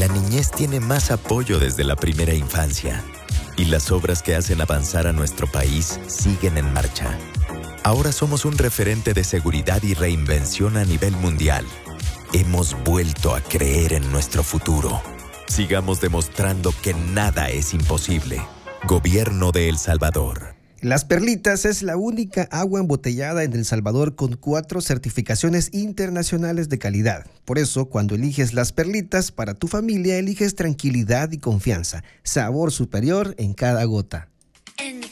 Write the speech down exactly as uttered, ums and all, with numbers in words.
La niñez tiene más apoyo desde la primera infancia. Y las obras que hacen avanzar a nuestro país siguen en marcha. Ahora somos un referente de seguridad y reinvención a nivel mundial. Hemos vuelto a creer en nuestro futuro. Sigamos demostrando que nada es imposible. Gobierno de El Salvador. Las Perlitas es la única agua embotellada en El Salvador con cuatro certificaciones internacionales de calidad. Por eso, cuando eliges Las Perlitas para tu familia, eliges tranquilidad y confianza. Sabor superior en cada gota. En